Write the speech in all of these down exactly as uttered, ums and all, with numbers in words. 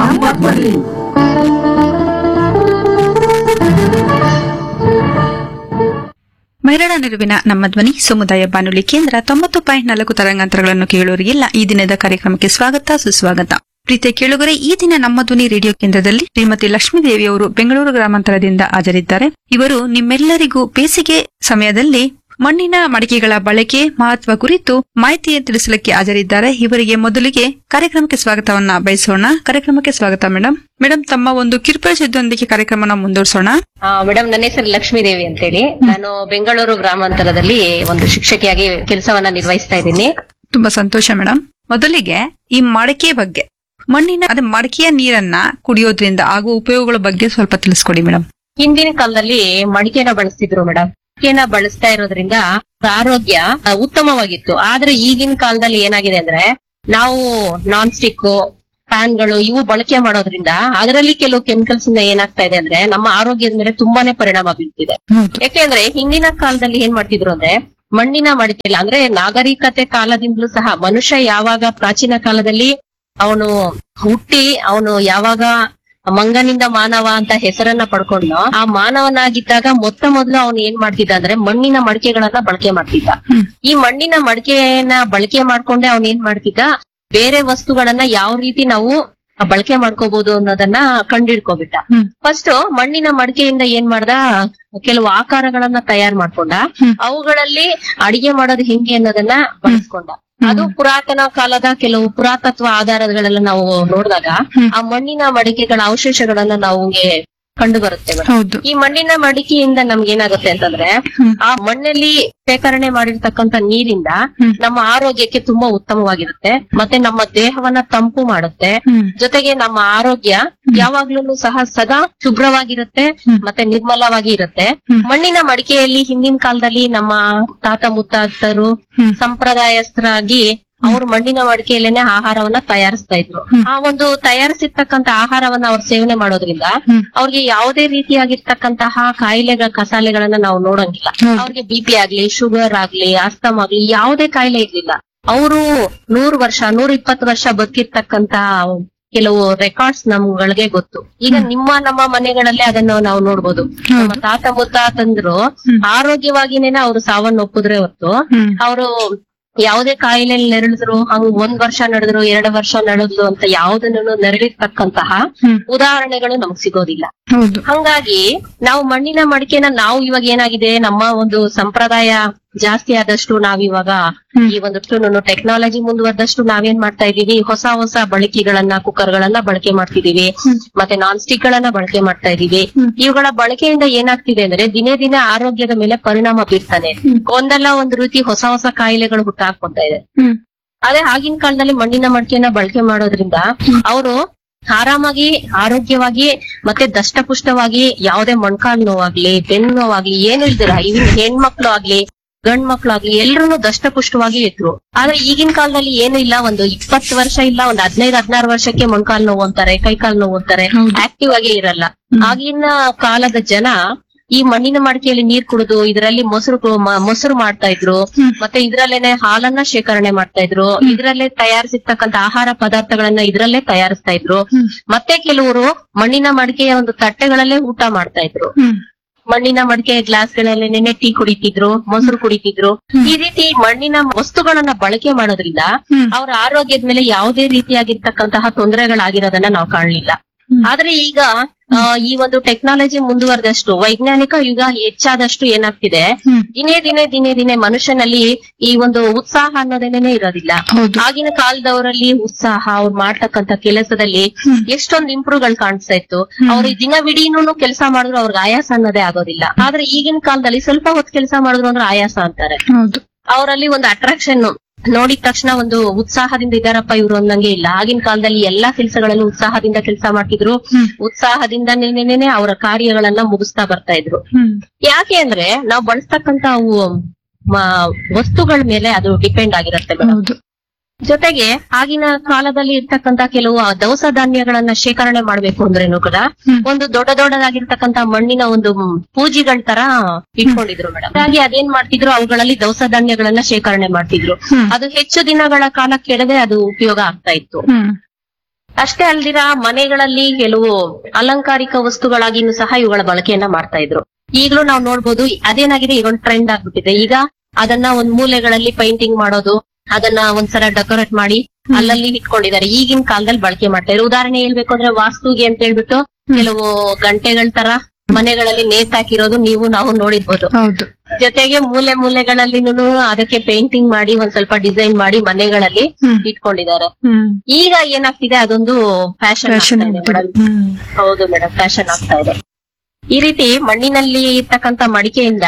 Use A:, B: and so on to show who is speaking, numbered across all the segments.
A: ನಮ್ಮ ಧ್ವನಿ.
B: ಮೈರಾಡ ನೆರವಿನ ನಮ್ಮ ಧ್ವನಿ ಸಮುದಾಯ ಬಾನುಲಿ ಕೇಂದ್ರ ತೊಂಬತ್ತು ಪಾಯಿಂಟ್ ನಾಲ್ಕು ತರಂಗಾಂತರಗಳನ್ನು ಕೇಳುವವರಿಗೆಲ್ಲ ಈ ದಿನದ ಕಾರ್ಯಕ್ರಮಕ್ಕೆ ಸ್ವಾಗತ ಸುಸ್ವಾಗತ. ಪ್ರೀತಿಯ ಕೇಳುಗರೆ, ಈ ದಿನ ನಮ್ಮ ಧ್ವನಿ ರೇಡಿಯೋ ಕೇಂದ್ರದಲ್ಲಿ ಶ್ರೀಮತಿ ಲಕ್ಷ್ಮೀದೇವಿ ಅವರು ಬೆಂಗಳೂರು ಗ್ರಾಮಾಂತರದಿಂದ ಹಾಜರಿದ್ದಾರೆ. ಇವರು ನಿಮ್ಮೆಲ್ಲರಿಗೂ ಬೇಸಿಗೆ ಸಮಯದಲ್ಲಿ ಮಣ್ಣಿನ ಮಡಿಕೆಗಳ ಬಳಕೆ ಮಹತ್ವ ಕುರಿತು ಮಾಹಿತಿ ತಿಳಿಸಲಿಕ್ಕೆ ಹಾಜರಿದ್ದಾರೆ. ಇವರಿಗೆ ಮೊದಲಿಗೆ ಕಾರ್ಯಕ್ರಮಕ್ಕೆ ಸ್ವಾಗತವನ್ನ ಬಯಸೋಣ. ಕಾರ್ಯಕ್ರಮಕ್ಕೆ ಸ್ವಾಗತ ಮೇಡಮ್. ಮೇಡಮ್, ತಮ್ಮ ಒಂದು ಕಿರುಪರಿಚಯದೊಂದಿಗೆ ಕಾರ್ಯಕ್ರಮನ ಮುಂದುವರಿಸೋಣ.
C: ಮೇಡಮ್, ನನ್ನ ಹೆಸರು ಲಕ್ಷ್ಮೀದೇವಿ ಅಂತೇಳಿ. ನಾನು ಬೆಂಗಳೂರು ಗ್ರಾಮಾಂತರದಲ್ಲಿ ಒಂದು ಶಿಕ್ಷಕಿಯಾಗಿ ಕೆಲಸವನ್ನ ನಿರ್ವಹಿಸ್ತಾ ಇದ್ದೀನಿ.
B: ತುಂಬಾ ಸಂತೋಷ ಮೇಡಮ್. ಮೊದಲಿಗೆ ಈ ಮಡಿಕೆ ಬಗ್ಗೆ, ಮಣ್ಣಿನ ಅದೇ ಮಡಿಕೆಯ ನೀರನ್ನ ಕುಡಿಯೋದ್ರಿಂದ ಆಗುವ ಉಪಯೋಗಗಳ ಬಗ್ಗೆ ಸ್ವಲ್ಪ ತಿಳಿಸ್ಕೊಡಿ ಮೇಡಮ್.
C: ಹಿಂದಿನ ಕಾಲದಲ್ಲಿ ಮಡಿಕೆನ ಬಳಸ್ತಿದ್ರು ಮೇಡಮ್. ಮಡಿಕೆನ ಬಳಸ್ತಾ ಇರೋದ್ರಿಂದ ಆರೋಗ್ಯ ಉತ್ತಮವಾಗಿತ್ತು. ಆದ್ರೆ ಈಗಿನ ಕಾಲದಲ್ಲಿ ಏನಾಗಿದೆ ಅಂದ್ರೆ ನಾವು ನಾನ್ ಸ್ಟಿಕ್ ಪ್ಯಾನ್ಗಳು ಇವು ಬಳಕೆ ಮಾಡೋದ್ರಿಂದ ಅದರಲ್ಲಿ ಕೆಲವು ಕೆಮಿಕಲ್ಸ್ ಇಂದ ಏನಾಗ್ತಾ ಇದೆ ಅಂದ್ರೆ ನಮ್ಮ ಆರೋಗ್ಯದ ಮೇಲೆ ತುಂಬಾನೇ ಪರಿಣಾಮ ಬೀಳ್ತಿದೆ. ಯಾಕೆಂದ್ರೆ ಹಿಂದಿನ ಕಾಲದಲ್ಲಿ ಏನ್ ಮಾಡ್ತಿದ್ರು ಅಂದ್ರೆ ಮಣ್ಣಿನ ಮಡಿಕೆ ಅಂದ್ರೆ ನಾಗರಿಕತೆ ಕಾಲದಿಂದಲೂ ಸಹ ಮನುಷ್ಯ ಯಾವಾಗ ಪ್ರಾಚೀನ ಕಾಲದಲ್ಲಿ ಅವನು ಹುಟ್ಟಿ ಅವನು ಯಾವಾಗ ಮಂಗನಿಂದ ಮಾನವ ಅಂತ ಹೆಸರನ್ನ ಪಡ್ಕೊಂಡು ಆ ಮಾನವನಾಗಿದ್ದಾಗ ಮೊತ್ತ ಮೊದಲು ಅವನು ಏನ್ ಮಾಡ್ತಿದ್ದ ಅಂದ್ರೆ ಮಣ್ಣಿನ ಮಡಿಕೆಗಳನ್ನ ಬಳಕೆ ಮಾಡ್ತಿದ್ದ. ಈ ಮಣ್ಣಿನ ಮಡಿಕೆಯನ್ನ ಬಳಕೆ ಮಾಡ್ಕೊಂಡೆ ಅವನ್ ಏನ್ ಮಾಡ್ತಿದ್ದ, ಬೇರೆ ವಸ್ತುಗಳನ್ನ ಯಾವ ರೀತಿ ನಾವು ಬಳಕೆ ಮಾಡ್ಕೋಬಹುದು ಅನ್ನೋದನ್ನ ಕಂಡಿಡ್ಕೋಬಿಟ್ಟ. ಫಸ್ಟ್ ಮಣ್ಣಿನ ಮಡಿಕೆಯಿಂದ ಏನ್ ಮಾಡ್ದ, ಕೆಲವು ಆಕಾರಗಳನ್ನ ತಯಾರು ಮಾಡ್ಕೊಂಡ, ಅವುಗಳಲ್ಲಿ ಅಡಿಗೆ ಮಾಡೋದು ಹೆಂಗೆ ಅನ್ನೋದನ್ನ ಬಳಸ್ಕೊಂಡ. ಅದು ಪುರಾತನ ಕಾಲದ ಕೆಲವು ಪುರಾತತ್ವ ಆಧಾರಗಳೆಲ್ಲ ನಾವು ನೋಡಿದಾಗ ಆ ಮಣ್ಣಿನ ಮಡಿಕೆಗಳ ಅವಶೇಷಗಳನ್ನ ನಾವು ಕಂಡು ಬರುತ್ತೆ. ಈ ಮಣ್ಣಿನ ಮಡಿಕೆಯಿಂದ ನಮ್ಗೆ ಏನಾಗುತ್ತೆ ಅಂತಂದ್ರೆ ಆ ಮಣ್ಣಲ್ಲಿ ಶೇಖರಣೆ ಮಾಡಿರ್ತಕ್ಕಂಥ ನೀರಿಂದ ನಮ್ಮ ಆರೋಗ್ಯಕ್ಕೆ ತುಂಬಾ ಉತ್ತಮವಾಗಿರುತ್ತೆ. ಮತ್ತೆ ನಮ್ಮ ದೇಹವನ್ನ ತಂಪು ಮಾಡುತ್ತೆ. ಜೊತೆಗೆ ನಮ್ಮ ಆರೋಗ್ಯ ಯಾವಾಗ್ಲೂ ಸಹ ಸದಾ ಶುಭ್ರವಾಗಿರುತ್ತೆ ಮತ್ತೆ ನಿರ್ಮಲವಾಗಿ ಇರುತ್ತೆ. ಮಣ್ಣಿನ ಮಡಿಕೆಯಲ್ಲಿ ಹಿಂದಿನ ಕಾಲದಲ್ಲಿ ನಮ್ಮ ತಾತ ಮುತ್ತಾತರು ಸಂಪ್ರದಾಯಸ್ಥರಾಗಿ ಅವ್ರು ಮಣ್ಣಿನ ಮಡಿಕೆಯಲ್ಲೇನೆ ಆಹಾರವನ್ನ ತಯಾರಿಸ್ತಾ ಇದ್ರು. ಆ ಒಂದು ತಯಾರಿಸಿರ್ತಕ್ಕಂತ ಆಹಾರವನ್ನ ಅವ್ರು ಸೇವನೆ ಮಾಡೋದ್ರಿಂದ ಅವ್ರಿಗೆ ಯಾವುದೇ ರೀತಿಯಾಗಿರ್ತಕ್ಕಂತಹ ಕಾಯಿಲೆಗಳ ಕಸಾಲೆಗಳನ್ನ ನಾವು ನೋಡಂಗಿಲ್ಲ. ಅವ್ರಿಗೆ ಬಿ ಪಿ ಆಗ್ಲಿ, ಶುಗರ್ ಆಗ್ಲಿ, ಆಸ್ತಮ್ ಆಗ್ಲಿ ಯಾವುದೇ ಕಾಯಿಲೆ ಇರ್ಲಿಲ್ಲ. ಅವರು ನೂರು ವರ್ಷ ನೂರ ಇಪ್ಪತ್ತು ವರ್ಷ ಬದುಕಿರ್ತಕ್ಕಂತ ಕೆಲವು ರೆಕಾರ್ಡ್ಸ್ ನಮ್ಗಳಿಗೆ ಗೊತ್ತು. ಈಗ ನಿಮ್ಮ ನಮ್ಮ ಮನೆಗಳಲ್ಲೇ ಅದನ್ನು ನಾವು ನೋಡ್ಬೋದು. ನಮ್ಮ ತಾತ ಮುತ್ತಾತಂದ್ರು ಆರೋಗ್ಯವಾಗಿನೇನೆ ಅವ್ರು ಸಾವನ್ನ ಒಪ್ಪಿದ್ರೆ ಹೊತ್ತು ಅವರು ಯಾವುದೇ ಕಾಯಿಲೆಯಲ್ಲಿ ನೆರಳಿದ್ರು, ಹಂಗ್ ಒಂದ್ ವರ್ಷ ನಡೆದ್ರು ಎರಡು ವರ್ಷ ನಡೆದ್ರು ಅಂತ ಯಾವುದನ್ನು ನೆರಳಿರ್ತಕ್ಕಂತಹ ಉದಾಹರಣೆಗಳು ನಮಗ್ ಸಿಗೋದಿಲ್ಲ. ಹಂಗಾಗಿ ನಾವು ಮಣ್ಣಿನ ಮಡಿಕೆನ ನಾವು ಇವಾಗ ಏನಾಗಿದೆ, ನಮ್ಮ ಒಂದು ಸಂಪ್ರದಾಯ ಜಾಸ್ತಿ ಆದಷ್ಟು ನಾವಿವಾಗ ಈ ಒಂದು ಟೆಕ್ನಾಲಜಿ ಮುಂದುವರೆದಷ್ಟು ನಾವೇನ್ ಮಾಡ್ತಾ ಇದೀವಿ, ಹೊಸ ಹೊಸ ಬಳಕೆಗಳನ್ನ ಕುಕ್ಕರ್ ಗಳನ್ನ ಬಳಕೆ ಮಾಡ್ತಿದೀವಿ, ಮತ್ತೆ ನಾನ್ ಸ್ಟಿಕ್ ಗಳನ್ನ ಬಳಕೆ ಮಾಡ್ತಾ ಇದೀವಿ. ಇವುಗಳ ಬಳಕೆಯಿಂದ ಏನಾಗ್ತಿದೆ ಅಂದ್ರೆ ದಿನೇ ದಿನೇ ಆರೋಗ್ಯದ ಮೇಲೆ ಪರಿಣಾಮ ಬೀರ್ತಾನೆ. ಒಂದಲ್ಲ ಒಂದು ರೀತಿ ಹೊಸ ಹೊಸ ಕಾಯಿಲೆಗಳು ಹುಟ್ಟಾಕೊಂತ ಇದೆ. ಅದೇ ಆಗಿನ ಕಾಲದಲ್ಲಿ ಮಣ್ಣಿನ ಮಡಿಕೆಯನ್ನ ಬಳಕೆ ಮಾಡೋದ್ರಿಂದ ಅವರು ಆರಾಮಾಗಿ ಆರೋಗ್ಯವಾಗಿ ಮತ್ತೆ ದಷ್ಟಪುಷ್ಟವಾಗಿ ಯಾವುದೇ ಮೊಣಕಾಲ್ ನೋವಾಗ್ಲಿ ಬೆನ್ನು ನೋವಾಗ್ಲಿ ಏನು ಇಲ್ದಿರ, ಇವನ್ ಹೆಣ್ಮಕ್ಳು ಆಗ್ಲಿ ಗಂಡ್ ಮಕ್ಳಾಗ್ಲಿ ಎಲ್ರು ದಷ್ಟಪುಷ್ಟವಾಗಿ ಇದ್ರು. ಆದ್ರೆ ಈಗಿನ ಕಾಲದಲ್ಲಿ ಏನು ಇಲ್ಲ, ಒಂದು ಇಪ್ಪತ್ತು ವರ್ಷ ಇಲ್ಲ ಒಂದ್ ಹದಿನೈದು ಹದಿನಾರು ವರ್ಷಕ್ಕೆ ಮೊಣಕಾಲ್ ನೋವು ಅಂತಾರೆ, ಕೈಕಾಲ್ ನೋವು ಅಂತಾರೆ, ಆಕ್ಟಿವ್ ಆಗೇ ಇರಲ್ಲ. ಆಗಿನ ಕಾಲದ ಜನ ಈ ಮಣ್ಣಿನ ಮಡಿಕೆಯಲ್ಲಿ ನೀರ್ ಕುಡಿದು ಇದರಲ್ಲಿ ಮೊಸರು ಮೊಸರು ಮಾಡ್ತಾ ಇದ್ರು, ಮತ್ತೆ ಇದ್ರಲ್ಲೇನೆ ಹಾಲನ್ನ ಶೇಖರಣೆ ಮಾಡ್ತಾ ಇದ್ರು, ಇದ್ರಲ್ಲೇ ತಯಾರಿಸಿರ್ತಕ್ಕಂಥ ಆಹಾರ ಪದಾರ್ಥಗಳನ್ನ ಇದ್ರಲ್ಲೇ ತಯಾರಿಸ್ತಾ ಇದ್ರು. ಮತ್ತೆ ಕೆಲವರು ಮಣ್ಣಿನ ಮಡಿಕೆಯ ಒಂದು ತಟ್ಟೆಗಳಲ್ಲೇ ಊಟ ಮಾಡ್ತಾ ಇದ್ರು. ಮಣ್ಣಿನ ಮಡಿಕೆಯ ಗ್ಲಾಸ್ ಗಳಲ್ಲೇನೆ ಟೀ ಕುಡಿತಿದ್ರು, ಮೊಸರು ಕುಡಿತಿದ್ರು. ಈ ರೀತಿ ಮಣ್ಣಿನ ವಸ್ತುಗಳನ್ನ ಬಳಕೆ ಮಾಡೋದ್ರಿಂದ ಅವರ ಆರೋಗ್ಯದ ಮೇಲೆ ಯಾವುದೇ ರೀತಿಯಾಗಿರ್ತಕ್ಕಂತಹ ತೊಂದರೆಗಳಾಗಿರೋದನ್ನ ನಾವು ಕಾಣಲಿಲ್ಲ. ಆದ್ರೆ ಈಗ ಈ ಒಂದು ಟೆಕ್ನಾಲಜಿ ಮುಂದುವರೆದಷ್ಟು, ವೈಜ್ಞಾನಿಕ ಯುಗ ಹೆಚ್ಚಾದಷ್ಟು ಏನಾಗ್ತಿದೆ, ದಿನೇ ದಿನೇ ದಿನೇ ದಿನೇ ಮನುಷ್ಯನಲ್ಲಿ ಈ ಒಂದು ಉತ್ಸಾಹ ಅನ್ನೋದೇನೆ ಇರೋದಿಲ್ಲ. ಆಗಿನ ಕಾಲದವರಲ್ಲಿ ಉತ್ಸಾಹ, ಅವ್ರು ಮಾಡ್ತಕ್ಕಂಥ ಕೆಲಸದಲ್ಲಿ ಎಷ್ಟೊಂದು ಇಂಪ್ರೂವ್ ಗಳು ಕಾಣಿಸ್ತಾ ಇತ್ತು. ಅವ್ರು ದಿನವಿಡೀನು ಕೆಲಸ ಮಾಡಿದ್ರು ಅವ್ರಿಗೆ ಆಯಾಸ ಅನ್ನೋದೇ ಆಗೋದಿಲ್ಲ. ಆದ್ರೆ ಈಗಿನ ಕಾಲದಲ್ಲಿ ಸ್ವಲ್ಪ ಹೊತ್ತು ಕೆಲಸ ಮಾಡಿದ್ರು ಅಂದ್ರೆ ಆಯಾಸ ಅಂತಾರೆ. ಅವರಲ್ಲಿ ಒಂದು ಅಟ್ರಾಕ್ಷನ್ ನೋಡಿದ ತಕ್ಷಣ ಒಂದು ಉತ್ಸಾಹದಿಂದ ಇದಾರಪ್ಪ ಇವ್ರು ಅನ್ನಂಗೆ ಇಲ್ಲ. ಆಗಿನ ಕಾಲದಲ್ಲಿ ಎಲ್ಲಾ ಕೆಲಸಗಳಲ್ಲೂ ಉತ್ಸಾಹದಿಂದ ಕೆಲಸ ಮಾಡ್ತಿದ್ರು, ಉತ್ಸಾಹದಿಂದನೇನೆ ಅವರ ಕಾರ್ಯಗಳನ್ನ ಮುಗಿಸ್ತಾ ಬರ್ತಾ ಇದ್ರು. ಯಾಕೆ ಅಂದ್ರೆ ನಾವು ಬಳಸ್ತಕ್ಕಂತ ಅವು ವಸ್ತುಗಳ ಮೇಲೆ ಅದು ಡಿಪೆಂಡ್ ಆಗಿರುತ್ತೆ. ಜೊತೆಗೆ ಆಗಿನ ಕಾಲದಲ್ಲಿ ಇರ್ತಕ್ಕಂತ ಕೆಲವು ದವಸ ಧಾನ್ಯಗಳನ್ನ ಶೇಖರಣೆ ಮಾಡ್ಬೇಕು ಅಂದ್ರೇನು ಕೂಡ ಒಂದು ದೊಡ್ಡ ದೊಡ್ಡದಾಗಿರ್ತಕ್ಕಂತ ಮಣ್ಣಿನ ಒಂದು ಪೂಜಿಗಳ ತರ ಇಟ್ಕೊಂಡಿದ್ರು ಮೇಡಮ್. ಹಾಗಾಗಿ ಅದೇನ್ ಮಾಡ್ತಿದ್ರು, ಅವುಗಳಲ್ಲಿ ದವಸ ಧಾನ್ಯಗಳನ್ನ ಶೇಖರಣೆ ಮಾಡ್ತಿದ್ರು. ಅದು ಹೆಚ್ಚು ದಿನಗಳ ಕಾಲ ಕೆಡದೆ ಅದು ಉಪಯೋಗ ಆಗ್ತಾ ಇತ್ತು. ಅಷ್ಟೇ ಅಲ್ದಿರ ಮನೆಗಳಲ್ಲಿ ಕೆಲವು ಅಲಂಕಾರಿಕ ವಸ್ತುಗಳಾಗಿನೂ ಸಹ ಇವುಗಳ ಬಳಕೆಯನ್ನ ಮಾಡ್ತಾ ಇದ್ರು. ಈಗಲೂ ನಾವು ನೋಡ್ಬೋದು ಅದೇನಾಗಿದೆ, ಈಗ ಒಂದು ಟ್ರೆಂಡ್ ಆಗ್ಬಿಟ್ಟಿದೆ. ಈಗ ಅದನ್ನ ಒಂದ್ ಮೂಲೆಗಳಲ್ಲಿ ಪೈಂಟಿಂಗ್ ಮಾಡೋದು, ಅದನ್ನ ಒಂದ್ಸಲ ಡೆಕೋರೇಟ್ ಮಾಡಿ ಅಲ್ಲಲ್ಲಿ ಇಟ್ಕೊಂಡಿದ್ದಾರೆ. ಈಗಿನ ಕಾಲದಲ್ಲಿ ಬಳಕೆ ಮಾಡ್ತಾ ಇದ್ರು. ಉದಾಹರಣೆ ಹೇಳ್ಬೇಕು ಅಂದ್ರೆ ವಾಸ್ತುಗೆ ಅಂತ ಹೇಳ್ಬಿಟ್ಟು ಕೆಲವು ಗಂಟೆಗಳ ತರ ಮನೆಗಳಲ್ಲಿ ನೇತಾಕಿರೋದು ನೀವು ನಾವು ನೋಡಿರ್ಬೋದು.
B: ಹೌದು.
C: ಜೊತೆಗೆ ಮೂಲೆ ಮೂಲೆಗಳಲ್ಲಿನೂ ಅದಕ್ಕೆ ಪೇಂಟಿಂಗ್ ಮಾಡಿ ಒಂದ್ ಸ್ವಲ್ಪ ಡಿಸೈನ್ ಮಾಡಿ ಮನೆಗಳಲ್ಲಿ ಇಟ್ಕೊಂಡಿದ್ದಾರೆ. ಈಗ ಏನಾಗ್ತಿದೆ, ಅದೊಂದು ಫ್ಯಾಷನ್ ಆಗ್ತಾ ಇದೆ ಮೇಡಮ್. ಹೌದು ಮೇಡಮ್, ಫ್ಯಾಷನ್ ಆಗ್ತಾ ಇದೆ. ಈ ರೀತಿ ಮಣ್ಣಿನಲ್ಲಿ ಇರ್ತಕ್ಕಂತ ಮಡಿಕೆಯಿಂದ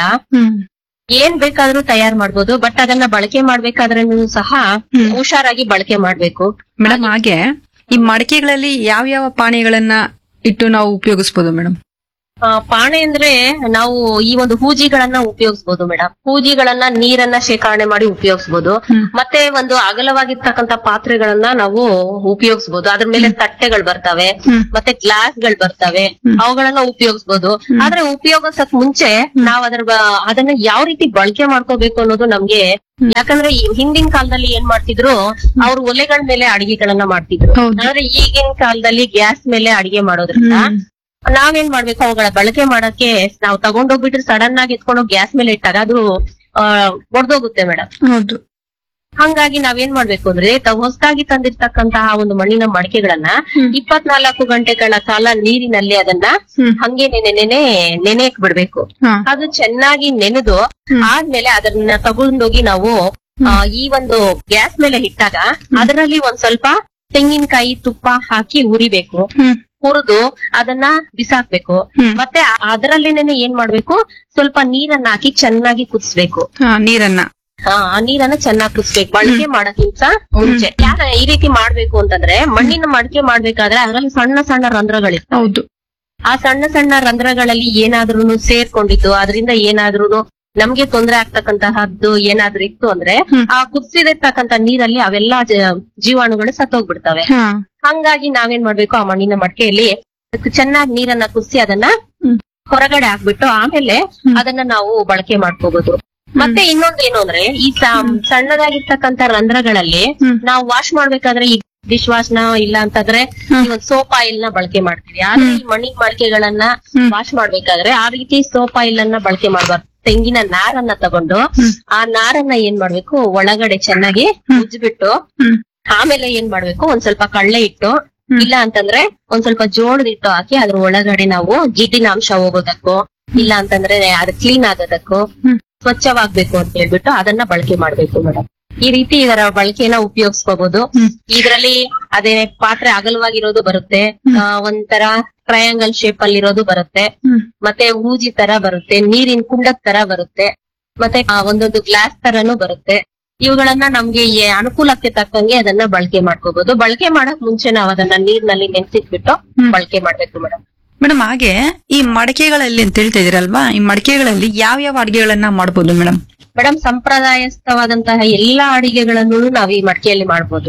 C: ಏನ್ ಬೇಕಾದ್ರೂ ತಯಾರು ಮಾಡ್ಬೋದು. ಬಟ್ ಅದನ್ನ ಬಳಕೆ ಮಾಡ್ಬೇಕಾದ್ರೂ ಸಹ ಹುಷಾರಾಗಿ ಬಳಕೆ ಮಾಡ್ಬೇಕು
B: ಮೇಡಮ್. ಹಾಗೆ ಈ ಮಡಿಕೆಗಳಲ್ಲಿ ಯಾವ ಯಾವ ಪಾನೀಯಗಳನ್ನ ಇಟ್ಟು ನಾವು ಉಪಯೋಗಿಸಬಹುದು ಮೇಡಮ್?
C: ಆ, ಪಾಣೆ ಅಂದ್ರೆ ನಾವು ಈ ಒಂದು ಹೂಜಿಗಳನ್ನ ಉಪಯೋಗಿಸಬಹುದು ಮೇಡಮ್. ಹೂಜಿಗಳನ್ನ ನೀರನ್ನ ಶೇಖರಣೆ ಮಾಡಿ ಉಪಯೋಗಿಸಬಹುದು. ಮತ್ತೆ ಒಂದು ಅಗಲವಾಗಿರ್ತಕ್ಕಂತ ಪಾತ್ರೆಗಳನ್ನ ನಾವು ಉಪಯೋಗಿಸಬಹುದು. ಅದ್ರ ಮೇಲೆ ತಟ್ಟೆಗಳು ಬರ್ತವೆ, ಮತ್ತೆ ಗ್ಲಾಸ್ ಗಳು ಬರ್ತವೆ, ಅವುಗಳನ್ನ ಉಪಯೋಗಿಸಬಹುದು. ಆದ್ರೆ ಉಪಯೋಗಿಸಕ್ ಮುಂಚೆ ನಾವ್ ಅದ್ರ ಬ- ಅದನ್ನ ಯಾವ ರೀತಿ ಬಳಕೆ ಮಾಡ್ಕೋಬೇಕು ಅನ್ನೋದು ನಮ್ಗೆ, ಯಾಕಂದ್ರೆ ಈ ಹಿಂದಿನ ಕಾಲದಲ್ಲಿ ಏನ್ ಮಾಡ್ತಿದ್ರು, ಅವ್ರು ಒಲೆಗಳ ಮೇಲೆ ಅಡಿಗೆಗಳನ್ನ ಮಾಡ್ತಿದ್ರು. ಅಂದ್ರೆ ಈಗಿನ ಕಾಲದಲ್ಲಿ ಗ್ಯಾಸ್ ಮೇಲೆ ಅಡಿಗೆ ಮಾಡೋದ್ರಿಂದ ನಾವೇನ್ ಮಾಡ್ಬೇಕು, ಅವುಗಳ ಬಳಕೆ ಮಾಡಕ್ಕೆ ನಾವು ತಗೊಂಡೋಗ್ಬಿಟ್ರೆ ಸಡನ್ ಆಗಿ ಎತ್ಕೊಂಡೋಗಿ ಗ್ಯಾಸ್ ಮೇಲೆ ಇಟ್ಟಾಗ ಅದು ಆ ಒಡೆದೋಗುತ್ತೆ ಮೇಡಮ್.
B: ಹೌದು.
C: ಹಂಗಾಗಿ ನಾವೇನ್ ಮಾಡ್ಬೇಕು ಅಂದ್ರೆ ತಾವು ಹೊಸದಾಗಿ ತಂದಿರ್ತಕ್ಕಂತಹ ಒಂದು ಮಣ್ಣಿನ ಮಡಿಕೆಗಳನ್ನ ಇಪ್ಪತ್ನಾಲ್ಕು ಗಂಟೆಗಳ ಕಾಲ ನೀರಿನಲ್ಲಿ ಅದನ್ನ ಹಂಗೆ ನೆನೆ ನೆನೆ ನೆನೆಯಕ್ ಬಿಡ್ಬೇಕು. ಅದು ಚೆನ್ನಾಗಿ ನೆನೆದು ಆದ್ಮೇಲೆ ಅದನ್ನ ತಗೊಂಡೋಗಿ ನಾವು ಆ, ಈ ಒಂದು ಗ್ಯಾಸ್ ಮೇಲೆ ಇಟ್ಟಾಗ ಅದರಲ್ಲಿ ಒಂದ್ ಸ್ವಲ್ಪ ತೆಂಗಿನಕಾಯಿ ತುಪ್ಪ ಹಾಕಿ ಉರಿಬೇಕು. ಹುರಿದು ಅದನ್ನ ಬಿಸಾಕ್ಬೇಕು. ಮತ್ತೆ ಅದರಲ್ಲೇನೆ ಏನ್ ಮಾಡ್ಬೇಕು, ಸ್ವಲ್ಪ ನೀರನ್ನ ಹಾಕಿ ಚೆನ್ನಾಗಿ ಕುದಿಸ್ಬೇಕು.
B: ನೀರನ್ನ
C: ಆ ನೀರನ್ನ ಚೆನ್ನಾಗಿ ಕುದಿಸ್ಬೇಕು ಬಳಕೆ ಮಾಡಕ್ಕಿಂತ ಮುಂಚೆ. ಯಾಕೆ ಈ ರೀತಿ ಮಾಡ್ಬೇಕು ಅಂತಂದ್ರೆ, ಮಣ್ಣಿನ ಮಡಿಕೆ ಮಾಡ್ಬೇಕಾದ್ರೆ ಅದರಲ್ಲಿ ಸಣ್ಣ ಸಣ್ಣ ರಂಧ್ರಗಳಿರ್ತವೆ.
B: ಹೌದು.
C: ಆ ಸಣ್ಣ ಸಣ್ಣ ರಂಧ್ರಗಳಲ್ಲಿ ಏನಾದ್ರೂ ಸೇರ್ಕೊಂಡಿದ್ದು ಅದರಿಂದ ಏನಾದ್ರೂ ನಮ್ಗೆ ತೊಂದರೆ ಆಗ್ತಕ್ಕಂತಹದ್ದು ಏನಾದ್ರೂ ಇತ್ತು ಅಂದ್ರೆ ಆ ಕುದಿಸಿರ್ತಕ್ಕಂತ ನೀರಲ್ಲಿ ಅವೆಲ್ಲಾ ಜೀವಾಣುಗಳು ಸತ್ತೋಗ್ಬಿಡ್ತವೆ. ಹಂಗಾಗಿ ನಾವೇನ್ ಮಾಡ್ಬೇಕು, ಆ ಮಣ್ಣಿನ ಮಡಿಕೆಯಲ್ಲಿ ಚೆನ್ನಾಗಿ ನೀರನ್ನ ಕುದಿಸಿ ಅದನ್ನ ಹೊರಗಡೆ ಹಾಕ್ಬಿಟ್ಟು ಆಮೇಲೆ ಅದನ್ನ ನಾವು ಬಳಕೆ ಮಾಡ್ಕೋಬಹುದು. ಮತ್ತೆ ಇನ್ನೊಂದೇನು ಅಂದ್ರೆ, ಈ ಸಣ್ಣದಾಗಿರ್ತಕ್ಕಂತ ರಂಧ್ರಗಳಲ್ಲಿ ನಾವು ವಾಶ್ ಮಾಡ್ಬೇಕಾದ್ರೆ ಈ ಡಿಶ್ ವಾಶ್ ನ ಇಲ್ಲ ಅಂತಂದ್ರೆ ಈ ಒಂದು ಸೋಪ್ ಆಯಿಲ್ ನ ಬಳಕೆ ಮಾಡ್ತೀವಿ. ಆದ್ರೆ ಈ ಮಣ್ಣಿನ ಮಡಿಕೆಗಳನ್ನ ವಾಶ್ ಮಾಡ್ಬೇಕಾದ್ರೆ ಆ ರೀತಿ ಸೋಪ್ ಆಯಿಲ್ ಅನ್ನ ಬಳಕೆ ಮಾಡ್ಬಾರ್ದು. ತೆಂಗಿನ ನಾರನ್ನ ತಗೊಂಡು ಆ ನಾರನ್ನ ಏನ್ ಮಾಡ್ಬೇಕು, ಒಳಗಡೆ ಚೆನ್ನಾಗಿ ಉಜ್ಬಿಟ್ಟು ಆಮೇಲೆ ಏನ್ ಮಾಡ್ಬೇಕು, ಒಂದ್ ಸ್ವಲ್ಪ ಕಳ್ಳೆ ಇಟ್ಟು ಇಲ್ಲ ಅಂತಂದ್ರೆ ಒಂದ್ ಸ್ವಲ್ಪ ಜೋಳದ ಹಿಟ್ಟು ಹಾಕಿ ಅದ್ರ ಒಳಗಡೆ ನಾವು ಜಿಡ್ಡಿನ ಅಂಶ ಹೋಗೋದಕ್ಕೂ ಇಲ್ಲ ಅಂತಂದ್ರೆ ಅದು ಕ್ಲೀನ್ ಆಗೋದಕ್ಕೂ ಸ್ವಚ್ಛವಾಗ್ಬೇಕು ಅಂತ ಹೇಳ್ಬಿಟ್ಟು ಅದನ್ನ ಬಳಕೆ ಮಾಡ್ಬೇಕು ಮೇಡಮ್. ಈ ರೀತಿ ಇದರ ಬಳಕೆನ ಉಪಯೋಗಿಸ್ಕೋಬಹುದು. ಇದ್ರಲ್ಲಿ ಅದೇ ಪಾತ್ರೆ ಅಗಲವಾಗಿರೋದು ಬರುತ್ತೆ, ಆ ಒಂಥರ ಟ್ರಯಾಂಗಲ್ ಶೇಪ್ ಅಲ್ಲಿ ಇರೋದು ಬರುತ್ತೆ, ಮತ್ತೆ ಹೂಜಿ ತರ ಬರುತ್ತೆ, ನೀರಿನ ಕುಂಡದ ತರ ಬರುತ್ತೆ, ಮತ್ತೆ ಆ ಒಂದೊಂದು ಗ್ಲಾಸ್ ತರನು ಬರುತ್ತೆ. ಇವುಗಳನ್ನ ನಮ್ಗೆ ಈ ಅನುಕೂಲಕ್ಕೆ ತಕ್ಕಂಗೆ ಅದನ್ನ ಬಳಕೆ ಮಾಡ್ಕೋಬಹುದು. ಬಳಕೆ ಮಾಡಕ್ ಮುಂಚೆ ನಾವ್ ಅದನ್ನ ನೀರ್ನಲ್ಲಿ ನೆನ್ಸಿಟ್ಬಿಟ್ಟು ಬಳಕೆ ಮಾಡ್ಬೇಕು ಮೇಡಮ್.
B: ಮೇಡಮ್, ಹಾಗೆ ಈ ಮಡಿಕೆಗಳಲ್ಲಿ ಅಂತ ಹೇಳ್ತಾ ಇದೀರಲ್ವಾ, ಈ ಮಡಿಕೆಗಳಲ್ಲಿ ಯಾವ ಯಾವ ಅಡಿಗೆಗಳನ್ನ ಮಾಡಬಹುದು ಮೇಡಮ್?
C: ಮೇಡಮ್, ಸಂಪ್ರದಾಯಸ್ಥವಾದಂತಹ ಎಲ್ಲಾ ಅಡಿಗೆಗಳನ್ನು ನಾವ್ ಈ ಮಡಿಕೆಯಲ್ಲಿ ಮಾಡ್ಬೋದು.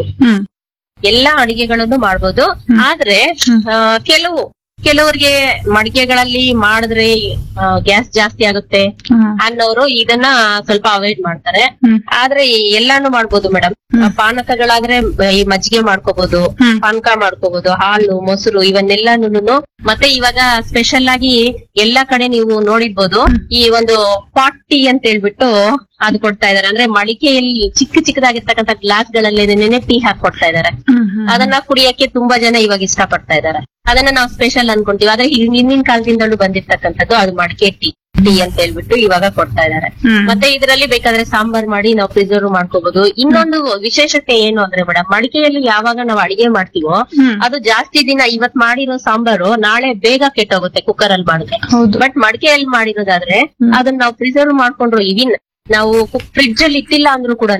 C: ಎಲ್ಲಾ ಅಡಿಗೆಗಳನ್ನು ಮಾಡ್ಬೋದು. ಆದ್ರೆ ಆ, ಕೆಲವು ಕೆಲವರಿಗೆ ಮಡಿಕೆಗಳಲ್ಲಿ ಮಾಡಿದ್ರೆ ಗ್ಯಾಸ್ ಜಾಸ್ತಿ ಆಗುತ್ತೆ ಅನ್ನೋರು ಇದನ್ನ ಸ್ವಲ್ಪ ಅವಾಯ್ಡ್ ಮಾಡ್ತಾರೆ. ಆದ್ರೆ ಎಲ್ಲಾನು ಮಾಡ್ಬೋದು ಮೇಡಮ್. ಪಾನಕಗಳಾದ್ರೆ ಈ ಮಜ್ಜಿಗೆ ಮಾಡ್ಕೋಬಹುದು, ಪಾನಕ ಮಾಡ್ಕೋಬಹುದು, ಹಾಲು ಮೊಸರು ಇವನ್ನೆಲ್ಲಾನು. ಮತ್ತೆ ಇವಾಗ ಸ್ಪೆಷಲ್ ಆಗಿ ಎಲ್ಲಾ ಕಡೆ ನೀವು ನೋಡಿರ್ಬೋದು, ಈ ಒಂದು ಪಾಟ್ ಟೀ ಅಂತ ಹೇಳ್ಬಿಟ್ಟು ಅದು ಕೊಡ್ತಾ ಇದಾರೆ. ಅಂದ್ರೆ ಮಡಿಕೆಯಲ್ಲಿ ಚಿಕ್ಕ ಚಿಕ್ಕದಾಗಿರ್ತಕ್ಕಂಥ ಗ್ಲಾಸ್ ಗಳಲ್ಲಿ ನೆನೆ ಟೀ ಹಾಕಿ ಕೊಡ್ತಾ ಇದಾರೆ. ಅದನ್ನ ಕುಡಿಯಕ್ಕೆ ತುಂಬಾ ಜನ ಇವಾಗ ಇಷ್ಟ ಪಡ್ತಾ ಇದಾರೆ. ಅದನ್ನ ನಾವು ಸ್ಪೆಷಲ್ ಅನ್ಕೊಂತೀವಿ. ಆದ್ರೆ ಹಿಂದಿನ ಕಾಲದಿಂದಲೂ ಬಂದಿರ್ತಕ್ಕಂಥದ್ದು ಅದು ಮಡಿಕೆ ಟೀ ಟೀ ಅಂತ ಹೇಳ್ಬಿಟ್ಟು ಇವಾಗ ಕೊಡ್ತಾ ಇದಾರೆ. ಮತ್ತೆ ಇದರಲ್ಲಿ ಬೇಕಾದ್ರೆ ಸಾಂಬಾರ್ ಮಾಡಿ ನಾವು ಪ್ರಿಸರ್ವ್ ಮಾಡ್ಕೋಬಹುದು. ಇನ್ನೊಂದು ವಿಶೇಷತೆ ಏನು ಅಂದ್ರೆ ಮೇಡಮ್, ಮಡಿಕೆಯಲ್ಲಿ ಯಾವಾಗ ನಾವು ಅಡಿಗೆ ಮಾಡ್ತೀವೋ ಅದು ಜಾಸ್ತಿ ದಿನ, ಇವತ್ ಮಾಡಿರೋ ಸಾಂಬಾರು ನಾಳೆ ಬೇಗ ಕೆಟ್ಟೋಗುತ್ತೆ ಕುಕ್ಕರ್ ಅಲ್ಲಿ ಮಾಡಿದ್ರೆ. ಬಟ್ ಮಡಿಕೆಯಲ್ಲಿ ಮಾಡಿರೋದಾದ್ರೆ ಅದನ್ನ ನಾವು ಪ್ರಿಸರ್ವ್ ಮಾಡ್ಕೊಂಡ್ರು ಇವಿನ್ ನಾವು ಫ್ರಿಡ್ಜ್ ಅಲ್ಲಿ ಇಟ್ಟಿಲ್ಲ ಅಂದ್ರೂ ಕೂಡ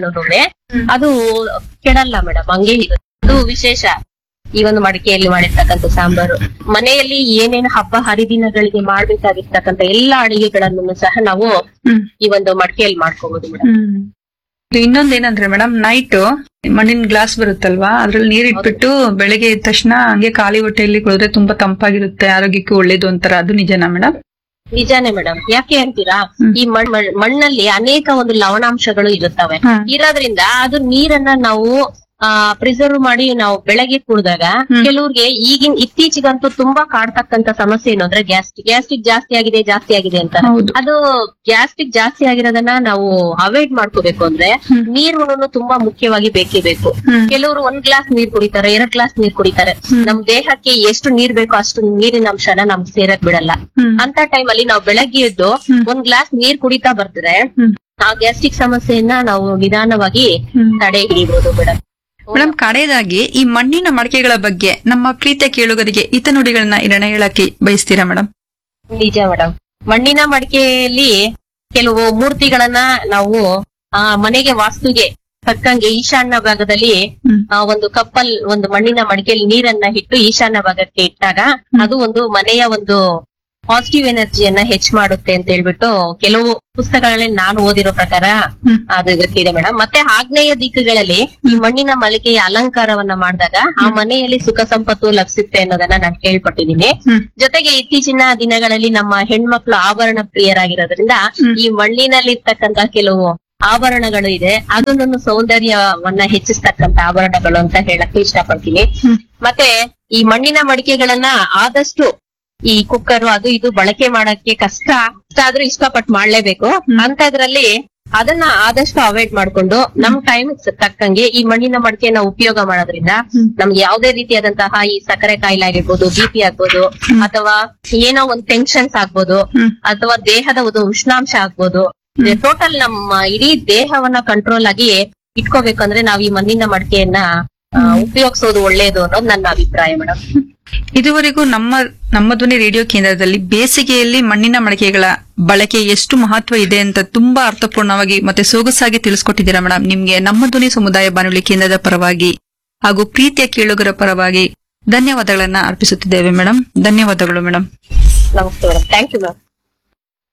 C: ಅದು ಕೆಡಲ್ಲ ಮೇಡಮ್, ಹಂಗೆ ಇರುತ್ತೆ. ಅದು ವಿಶೇಷ ಈ ಒಂದು ಮಡಿಕೆಯಲ್ಲಿ ಮಾಡಿರ್ತಕ್ಕಂಥ ಸಾಂಬಾರು. ಮನೆಯಲ್ಲಿ ಏನೇನು ಹಬ್ಬ ಹರಿದಿನಗಳಿಗೆ ಮಾಡ್ಬೇಕಾಗಿರ್ತಕ್ಕಂಥ ಎಲ್ಲಾ ಅಡಿಗೆಗಳನ್ನು ಸಹ ನಾವು ಈ ಒಂದು ಮಡಿಕೆಯಲ್ಲಿ ಮಾಡ್ಕೋಬಹುದು ಮೇಡಮ್.
B: ಇನ್ನೊಂದೇನಂದ್ರೆ ಮೇಡಮ್, ನೈಟ್ ಮಣ್ಣಿನ ಗ್ಲಾಸ್ ಬರುತ್ತಲ್ವಾ, ಅದ್ರಲ್ಲಿ ನೀರ್ ಇಟ್ಬಿಟ್ಟು ಬೆಳಗ್ಗೆ ಎದ್ದ ತಕ್ಷಣ ಹಂಗೆ ಖಾಲಿ ಹೊಟ್ಟೆಯಲ್ಲಿ ಕುಡಿದ್ರೆ ತುಂಬಾ ತಂಪಾಗಿರುತ್ತೆ, ಆರೋಗ್ಯಕ್ಕೆ ಒಳ್ಳೇದು ಅಂತಾರ. ಅದು ನಿಜನಾ ಮೇಡಮ್?
C: ನಿಜಾನೇ ಮೇಡಮ್. ಯಾಕೆ ಅಂತೀರಾ, ಈ ಮಣ್ಣಲ್ಲಿ ಅನೇಕ ಒಂದು ಲವಣಾಂಶಗಳು ಇರುತ್ತವೆ. ಇರೋದ್ರಿಂದ ಅದು ನೀರನ್ನ ನಾವು ಆ ಪ್ರಿಸರ್ವ್ ಮಾಡಿ ನಾವು ಬೆಳಗ್ಗೆ ಕುಡಿದಾಗ ಕೆಲವ್ರಿಗೆ ಈಗಿನ ಇತ್ತೀಚೆಗಂತೂ ತುಂಬಾ ಕಾಡ್ತಕ್ಕಂತ ಸಮಸ್ಯೆ ಏನು ಅಂದ್ರೆ ಗ್ಯಾಸ್ಟ್ರಿಕ್ ಗ್ಯಾಸ್ಟ್ರಿಕ್ ಜಾಸ್ತಿ ಆಗಿದೆ ಜಾಸ್ತಿ ಆಗಿದೆ ಅಂತ. ಅದು ಗ್ಯಾಸ್ಟ್ರಿಕ್ ಜಾಸ್ತಿ ಆಗಿರೋದನ್ನ ನಾವು ಅವಾಯ್ಡ್ ಮಾಡ್ಕೋಬೇಕು ಅಂದ್ರೆ ನೀರುಗಳನ್ನು ತುಂಬಾ ಮುಖ್ಯವಾಗಿ ಬೇಕೇ ಬೇಕು. ಕೆಲವರು ಒಂದ್ ಗ್ಲಾಸ್ ನೀರ್ ಕುಡಿತಾರೆ, ಎರಡ್ ಗ್ಲಾಸ್ ನೀರ್ ಕುಡಿತಾರೆ. ನಮ್ ದೇಹಕ್ಕೆ ಎಷ್ಟು ನೀರ್ ಬೇಕೋ ಅಷ್ಟು ನೀರಿನ ಅಂಶನ ನಮ್ಗೆ ಸೇರಕ್ ಬಿಡಲ್ಲ. ಅಂತ ಟೈಮ್ ಅಲ್ಲಿ ನಾವು ಬೆಳಗ್ಗೆ ಎದ್ದು ಒಂದ್ ಗ್ಲಾಸ್ ನೀರ್ ಕುಡಿತಾ ಬರ್ತಾರೆ, ಆ ಗ್ಯಾಸ್ಟ್ರಿಕ್ ಸಮಸ್ಯೆಯನ್ನ ನಾವು ನಿಧಾನವಾಗಿ ತಡೆ ಹಿಡಿಬಹುದು ಮೇಡಮ್.
B: ಮೇಡಮ್, ಕಡೆಯದಾಗಿ ಈ ಮಣ್ಣಿನ ಮಡಿಕೆಗಳ ಬಗ್ಗೆ ನಮ್ಮ ಪ್ರೀತಿಯ ಕೇಳುಗರಿಗೆ ಹಿತನುಡಿಗಳನ್ನ ಇರಣ ಹೇಳಕ್ಕೆ ಬಯಸ್ತೀರಾ ಮೇಡಮ್?
C: ನಿಜ ಮೇಡಮ್. ಮಣ್ಣಿನ ಮಡಿಕೆಯಲ್ಲಿ ಕೆಲವು ಮೂರ್ತಿಗಳನ್ನ ನಾವು ಆ ಮನೆಗೆ ವಾಸ್ತುಗೆ ತಕ್ಕಂಗೆ ಈಶಾನ್ಯ ಭಾಗದಲ್ಲಿ ಆ ಒಂದು ಕಪ್ಪಲ್ ಒಂದು ಮಣ್ಣಿನ ಮಡಿಕೆಯಲ್ಲಿ ನೀರನ್ನ ಇಟ್ಟು ಈಶಾನ್ಯ ಭಾಗಕ್ಕೆ ಇಟ್ಟಾಗ ಅದು ಒಂದು ಮನೆಯ ಒಂದು ಪಾಸಿಟಿವ್ ಎನರ್ಜಿಯನ್ನ ಹೆಚ್ಚು ಮಾಡುತ್ತೆ ಅಂತ ಹೇಳ್ಬಿಟ್ಟು ಕೆಲವು ಪುಸ್ತಕಗಳಲ್ಲಿ ನಾನು ಓದಿರೋ ಪ್ರಕಾರ ಅದು ಗೊತ್ತಿದೆ ಮೇಡಮ್. ಮತ್ತೆ ಆಗ್ನೇಯ ದಿಕ್ಕುಗಳಲ್ಲಿ ಈ ಮಣ್ಣಿನ ಮಳಿಗೆಯ ಅಲಂಕಾರವನ್ನ ಮಾಡಿದಾಗ ಆ ಮನೆಯಲ್ಲಿ ಸುಖ ಸಂಪತ್ತು ಲಭಿಸುತ್ತೆ ಅನ್ನೋದನ್ನ ನಾನು ಕೇಳ್ಪಟ್ಟಿದ್ದೀನಿ. ಜೊತೆಗೆ ಇತ್ತೀಚಿನ ದಿನಗಳಲ್ಲಿ ನಮ್ಮ ಹೆಣ್ಮಕ್ಳು ಆಭರಣ ಪ್ರಿಯರಾಗಿರೋದ್ರಿಂದ ಈ ಮಣ್ಣಿನಲ್ಲಿರ್ತಕ್ಕಂತ ಕೆಲವು ಆಭರಣಗಳು ಇದೆ, ಅದನ್ನು ಸೌಂದರ್ಯವನ್ನ ಹೆಚ್ಚಿಸ್ತಕ್ಕಂತ ಆಭರಣಗಳು ಅಂತ ಹೇಳಕ್ಕೆ ಇಷ್ಟಪಡ್ತೀನಿ. ಮತ್ತೆ ಈ ಮಣ್ಣಿನ ಮಡಿಕೆಗಳನ್ನ ಆದಷ್ಟು ಈ ಕುಕ್ಕರ್ ಅದು ಇದು ಬಳಕೆ ಮಾಡಕ್ಕೆ ಕಷ್ಟ ಕಷ್ಟ ಆದ್ರೂ ಇಷ್ಟಪಟ್ಟು ಮಾಡ್ಲೇಬೇಕು. ಅಂತದ್ರಲ್ಲಿ ಅದನ್ನ ಆದಷ್ಟು ಅವಾಯ್ಡ್ ಮಾಡ್ಕೊಂಡು ನಮ್ ಟೈಮ್ ತಕ್ಕಂಗೆ ಈ ಮಣ್ಣಿನ ಮಡಿಕೆಯನ್ನ ಉಪಯೋಗ ಮಾಡೋದ್ರಿಂದ ನಮ್ಗೆ ಯಾವುದೇ ರೀತಿಯಾದಂತಹ ಈ ಸಕ್ಕರೆ ಕಾಯಿಲೆ ಆಗಿರ್ಬೋದು, ಬಿ ಪಿ ಆಗ್ಬೋದು, ಅಥವಾ ಏನೋ ಒಂದು ಟೆನ್ಷನ್ಸ್ ಆಗ್ಬೋದು, ಅಥವಾ ದೇಹದ ಒಂದು ಉಷ್ಣಾಂಶ ಆಗ್ಬೋದು, ಟೋಟಲ್ ನಮ್ಮ ಇಡೀ ದೇಹವನ್ನ ಕಂಟ್ರೋಲ್ ಆಗಿ ಇಟ್ಕೋಬೇಕಂದ್ರೆ ನಾವ್ ಈ ಮಣ್ಣಿನ ಮಡಿಕೆಯನ್ನ ಉಪಯೋಗಿಸೋದು ಒಳ್ಳೇದು ಅನ್ನೋದು ನನ್ನ ಅಭಿಪ್ರಾಯ ಮೇಡಮ್.
B: ಇದುವರೆಗೂ ನಮ್ಮ ನಮ್ಮ ಧ್ವನಿ ರೇಡಿಯೋ ಕೇಂದ್ರದಲ್ಲಿ ಬೇಸಿಗೆಯಲ್ಲಿ ಮಣ್ಣಿನ ಮಡಿಕೆಗಳ ಬಳಕೆ ಎಷ್ಟು ಮಹತ್ವ ಇದೆ ಅಂತ ತುಂಬಾ ಅರ್ಥಪೂರ್ಣವಾಗಿ ಮತ್ತೆ ಸೊಗಸಾಗಿ ತಿಳಿಸ್ಕೊಟ್ಟಿದ್ದೀರಾ ಮೇಡಮ್. ನಿಮ್ಗೆ ನಮ್ಮ ಧ್ವನಿ ಸಮುದಾಯ ಬಾನುಲಿ ಕೇಂದ್ರದ ಪರವಾಗಿ ಹಾಗೂ ಪ್ರೀತಿಯ ಕೇಳುಗರ ಪರವಾಗಿ ಧನ್ಯವಾದಗಳನ್ನ ಅರ್ಪಿಸುತ್ತಿದ್ದೇವೆ ಮೇಡಮ್. ಧನ್ಯವಾದಗಳು ಮೇಡಮ್.
C: ನಮಸ್ತೆ ಮೇಡಮ್. Thank you ma'am.